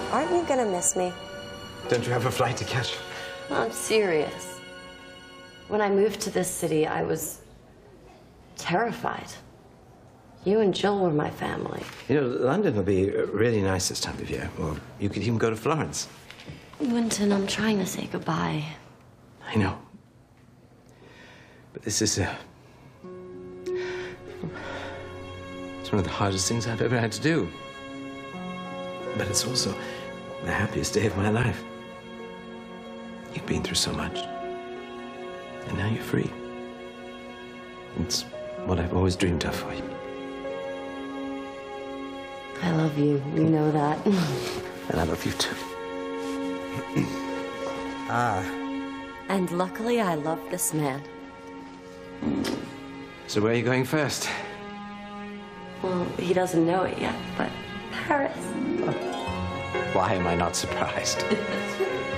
Aren't you gonna miss me? Don't you have a flight to catch? I'm serious. When I moved to this city, I was terrified. You and Jill were my family. You know, London will be really nice this time of year. Or you could even go to Florence. Winton, I'm trying to say goodbye. I know. But this is it's one of the hardest things I've ever had to do. But it's also the happiest day of my life. You've been through so much. And now you're free. It's what I've always dreamed of for you. I love you. You know that. And I love you too. And luckily, I love this man. So where are you going first? Well, he doesn't know it yet, but Paris. Why am I not surprised?